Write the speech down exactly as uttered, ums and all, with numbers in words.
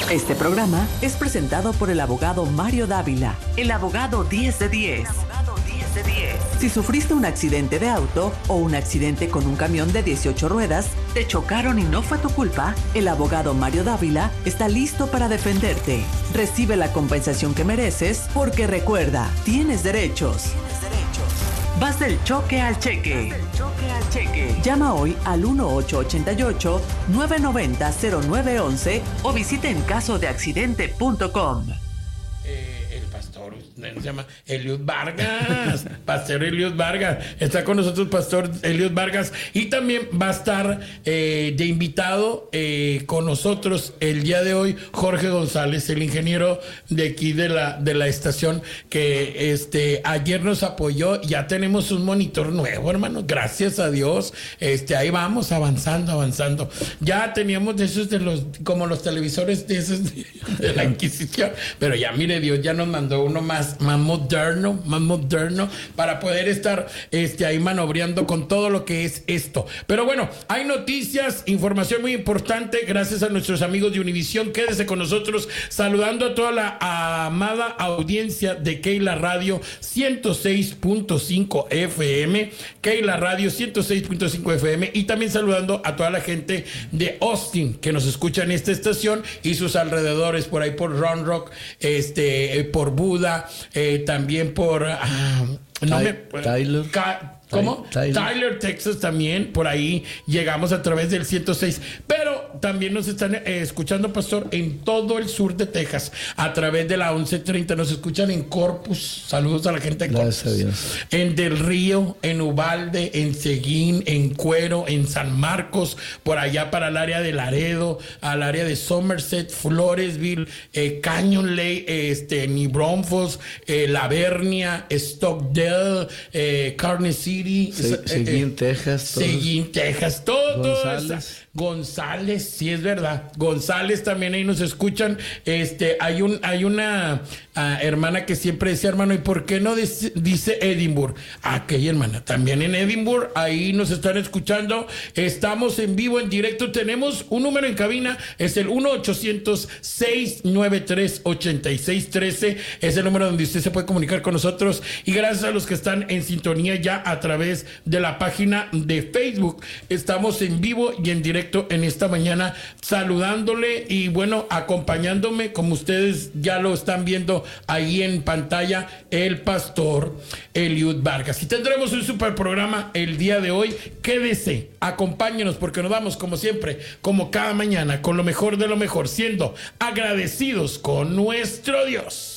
Este programa es presentado por el abogado Mario Dávila, el abogado diez de diez. Si sufriste un accidente de auto o un accidente con un camión de dieciocho ruedas, te chocaron y no fue tu culpa, el abogado Mario Dávila está listo para defenderte. Recibe la compensación que mereces porque recuerda, tienes derechos. Vas del choque al cheque. Llama hoy al uno ocho ocho ocho, nueve nueve cero, cero nueve uno uno o visita en caso de accidente punto com. Se llama Eliud Vargas, Pastor Eliud Vargas. Está con nosotros Pastor Eliud Vargas y también va a estar eh, de invitado eh, con nosotros el día de hoy Jorge González, el ingeniero de aquí de la, de la estación que este, ayer nos apoyó. Ya tenemos un monitor nuevo, hermano, gracias a Dios. Este, ahí vamos avanzando, avanzando. Ya teníamos de esos de los, como los televisores de esos de, de la Inquisición, pero ya mire Dios, ya nos mandó uno más más moderno, más moderno para poder estar este, ahí manobreando con todo lo que es esto. Pero bueno, hay noticias, información muy importante gracias a nuestros amigos de Univisión. Quédese con nosotros saludando a toda la amada audiencia de Keila Radio ciento seis punto cinco F M, Keila Radio ciento seis punto cinco F M, y también saludando a toda la gente de Austin que nos escucha en esta estación y sus alrededores, por ahí por Round Rock, este, por Buda, eh, también por uh, no me, Tyler. Ca, ¿Cómo? Tyler. Tyler, Texas también, por ahí llegamos a través del ciento seis, pero también nos están eh, escuchando, Pastor, en todo el sur de Texas, a través de la once treinta, nos escuchan en Corpus, saludos a la gente de Corpus, gracias a Dios. En Del Río, en Uvalde, en Seguín, en Cuero, en San Marcos, por allá para el área de Laredo, al área de Somerset, Floresville, eh, Canyon Lake, este, New Braunfels, eh, La Vernia, Stockdale, eh, Carnegie City, Se, Seguín, eh, Texas. Seguín, Texas, todo, González. todo esa. González, sí es verdad. González también ahí nos escuchan. Este, hay un, hay una uh, hermana que siempre decía, hermano, ¿y por qué no dice, dice Edinburgh? Aquella hermana, también en Edinburgh, ahí nos están escuchando. Estamos en vivo, en directo. Tenemos un número en cabina, es el uno ochocientos, seis nueve tres, ocho seis uno tres. Es el número donde usted se puede comunicar con nosotros. Y gracias a los que están en sintonía ya a través de la página de Facebook. Estamos en vivo y en directo en esta mañana saludándole y bueno, acompañándome, como ustedes ya lo están viendo ahí en pantalla, el Pastor Eliud Vargas. Y tendremos un super programa el día de hoy. Quédese, acompáñenos, porque nos vamos como siempre, como cada mañana, con lo mejor de lo mejor, siendo agradecidos con nuestro Dios.